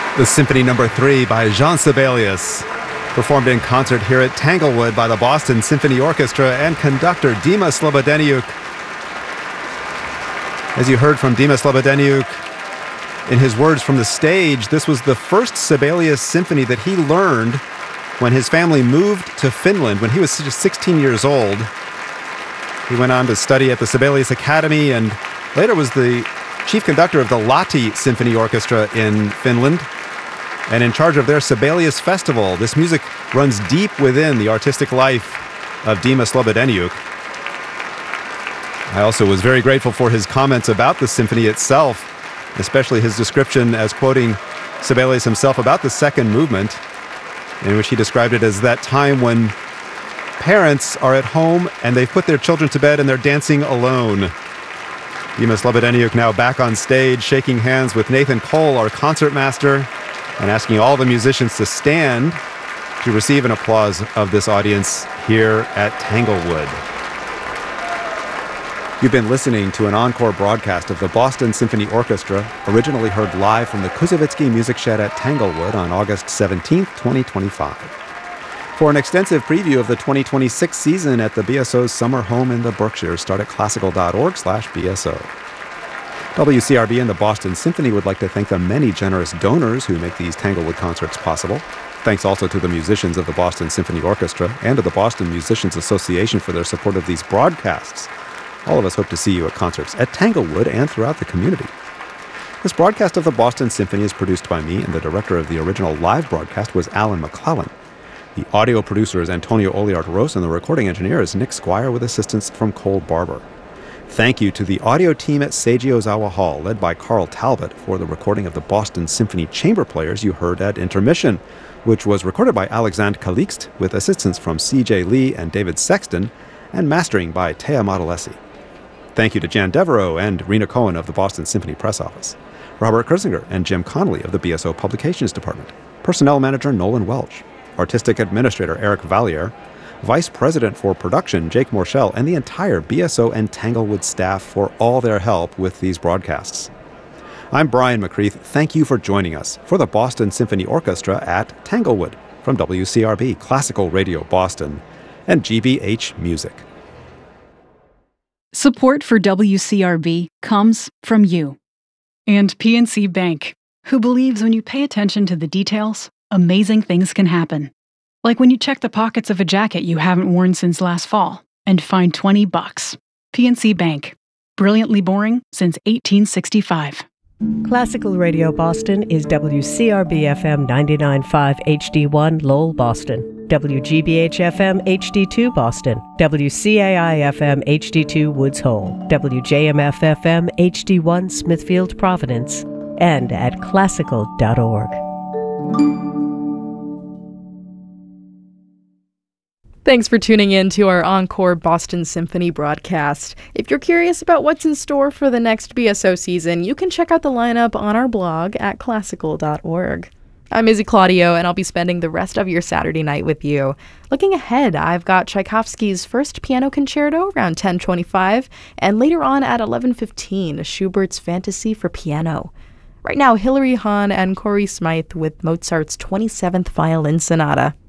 The Symphony No. 3 by Jean Sibelius, performed in concert here at Tanglewood by the Boston Symphony Orchestra and conductor Dima Slobodeniuk. As you heard from Dima Slobodeniuk in his words from the stage, this was the first Sibelius symphony that he learned when his family moved to Finland when he was just 16 years old. He went on to study at the Sibelius Academy and later was the chief conductor of the Lahti Symphony Orchestra in Finland and in charge of their Sibelius Festival. This music runs deep within the artistic life of Dima Slobodeniuk. I also was very grateful for his comments about the symphony itself, especially his description as quoting Sibelius himself about the second movement, in which he described it as that time when parents are at home and they've put their children to bed and they're dancing alone. Dima Slobodeniuk now back on stage, shaking hands with Nathan Cole, our concertmaster, and asking all the musicians to stand to receive an applause of this audience here at Tanglewood. You've been listening to an encore broadcast of the Boston Symphony Orchestra, originally heard live from the Kuzovitsky Music Shed at Tanglewood on August 17, 2025. For an extensive preview of the 2026 season at the BSO's summer home in the Berkshires, start at classical.org/BSO. WCRB and the Boston Symphony would like to thank the many generous donors who make these Tanglewood concerts possible. Thanks also to the musicians of the Boston Symphony Orchestra and to the Boston Musicians Association for their support of these broadcasts. All of us hope to see you at concerts at Tanglewood and throughout the community. This broadcast of the Boston Symphony is produced by me, and the director of the original live broadcast was Alan McClellan. The audio producer is Antonio Oliart-Rose, and the recording engineer is Nick Squire with assistance from Cole Barber. Thank you to the audio team at Seiji Ozawa Hall, led by Carl Talbot, for the recording of the Boston Symphony Chamber Players you heard at intermission, which was recorded by Alexandre Calixte with assistance from C.J. Lee and David Sexton, and mastering by Thea Modolesi. Thank you to Jan Devereaux and Rena Cohen of the Boston Symphony Press Office, Robert Kersinger and Jim Connolly of the BSO Publications Department, Personnel Manager Nolan Welch, Artistic Administrator Eric Valliere, Vice President for Production Jake Morshell, and the entire BSO and Tanglewood staff for all their help with these broadcasts. I'm Brian McCreath. Thank you for joining us for the Boston Symphony Orchestra at Tanglewood from WCRB Classical Radio Boston and GBH Music. Support for WCRB comes from you and PNC Bank, who believes when you pay attention to the details, amazing things can happen. Like when you check the pockets of a jacket you haven't worn since last fall and find $20. PNC Bank. Brilliantly boring since 1865. Classical Radio Boston is WCRB-FM 99.5 HD1 Lowell, Boston, WGBH-FM HD2 Boston, WCAI-FM HD2 Woods Hole, WJMF-FM HD1 Smithfield, Providence, and at classical.org. Thanks for tuning in to our Encore Boston Symphony broadcast. If you're curious about what's in store for the next BSO season, you can check out the lineup on our blog at classical.org. I'm Izzy Claudio, and I'll be spending the rest of your Saturday night with you. Looking ahead, I've got Tchaikovsky's First Piano Concerto around 10:25, and later on at 11:15, Schubert's Fantasy for Piano. Right now, Hilary Hahn and Corey Smythe with Mozart's 27th Violin Sonata.